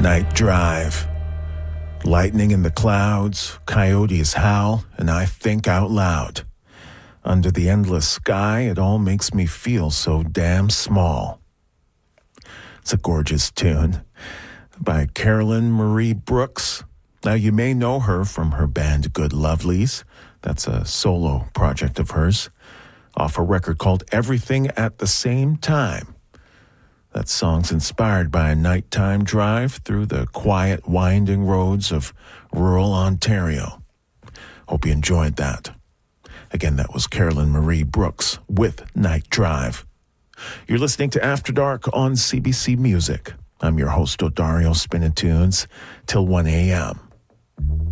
Night Drive. Lightning in the clouds, coyotes howl, and I think out loud. Under the endless sky, it all makes me feel so damn small. It's a gorgeous tune by Carolyn Marie Brooks. Now, you may know her from her band Good Lovelies. That's a solo project of hers, off a record called Everything at the Same Time. That song's inspired by a nighttime drive through the quiet, winding roads of rural Ontario. Hope you enjoyed that. Again, that was Carolyn Marie Brooks with Night Drive. You're listening to After Dark on CBC Music. I'm your host, Odario, spinning tunes till 1 a.m.